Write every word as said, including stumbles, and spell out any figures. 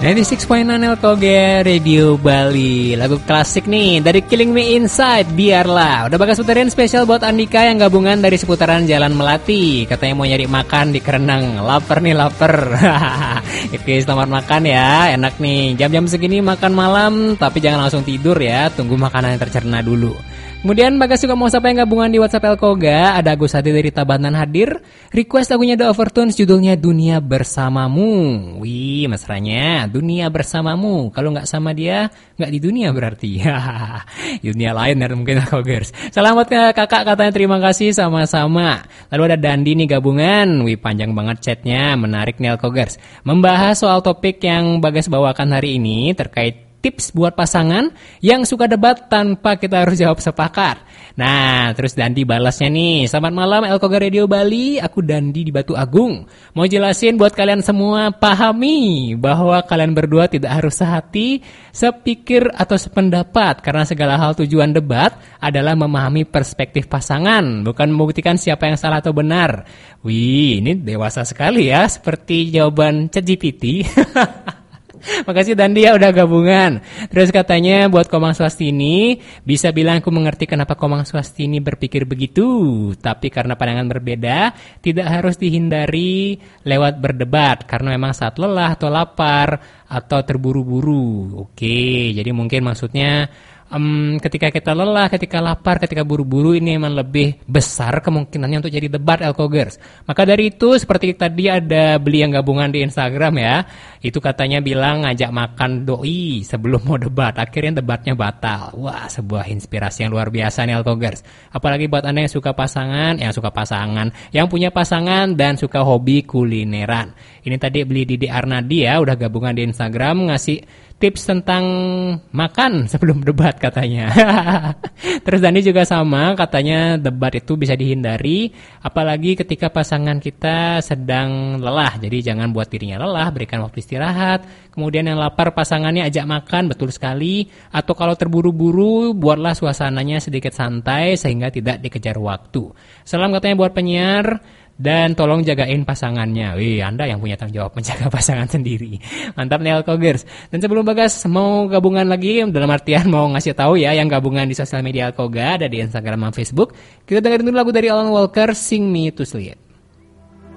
sembilan puluh enam koma sembilan Elkoge Radio Bali. Lagu klasik nih dari Killing Me Inside, Biarlah. Udah bakal putarin spesial buat Andika yang gabungan dari seputaran Jalan Melati. Katanya mau nyari makan di Kerenang. Lapar nih, lapar. Oke, selamat makan ya. Enak nih. Jam-jam segini makan malam, tapi jangan langsung tidur ya. Tunggu makanan yang tercerna dulu. Kemudian Bagas juga mau sapa yang gabungan di WhatsApp Elkoga. Ada Agus Hadi dari Tabanan hadir. Request lagunya The Overtones, judulnya Dunia Bersamamu. Wih, mesranya Dunia Bersamamu. Kalau nggak sama dia, nggak di dunia berarti. Dunia lain ya mungkin Elkogers. Selamat ke kakak, katanya terima kasih sama-sama. Lalu ada Dandi nih gabungan. Wih, panjang banget chatnya, menarik nih Elkogers. Membahas soal topik yang Bagas bawakan hari ini terkait tips buat pasangan yang suka debat tanpa kita harus jawab sepakat. Nah, terus Dandi balasnya nih. Selamat malam Elkoga Radio Bali, aku Dandi di Batu Agung. Mau jelasin buat kalian semua, pahami bahwa kalian berdua tidak harus sehati, sepikir atau sependapat. Karena segala hal tujuan debat adalah memahami perspektif pasangan, bukan membuktikan siapa yang salah atau benar. Wih, ini dewasa sekali ya, seperti jawaban ChatGPT. Makasih Dandi ya udah gabungan. Terus katanya buat Komang Swastini, bisa bilang aku mengerti kenapa Komang Swastini berpikir begitu, tapi karena pandangan berbeda tidak harus dihindari lewat berdebat, karena memang saat lelah atau lapar atau terburu-buru. Oke, jadi mungkin maksudnya Um, ketika kita lelah, ketika lapar, ketika buru-buru, ini memang lebih besar kemungkinannya untuk jadi debat Elkogers. Maka dari itu, seperti tadi ada beli yang gabungan di Instagram ya, itu katanya bilang ngajak makan doi sebelum mau debat, akhirnya debatnya batal. Wah, sebuah inspirasi yang luar biasa nih Elkogers. Apalagi buat Anda yang suka pasangan, yang suka pasangan, yang punya pasangan dan suka hobi kulineran. Ini tadi beli Didi Arnadi ya, udah gabungan di Instagram ngasih tips tentang makan sebelum debat katanya. Terus Dani juga sama, katanya debat itu bisa dihindari, apalagi ketika pasangan kita sedang lelah. Jadi jangan buat dirinya lelah, berikan waktu istirahat. Kemudian yang lapar pasangannya ajak makan, betul sekali. Atau kalau terburu-buru, buatlah suasananya sedikit santai sehingga tidak dikejar waktu. Salam katanya buat penyiar. Dan tolong jagain pasangannya. Wih, Anda yang punya tanggung jawab menjaga pasangan sendiri. Mantap nih Elkogers. Dan sebelum Bagas mau gabungan lagi, dalam artian mau ngasih tahu ya, yang gabungan di sosial media Elkoga ada di Instagram dan Facebook. Kita dengerin dulu lagu dari Alan Walker, Sing Me to Sleep.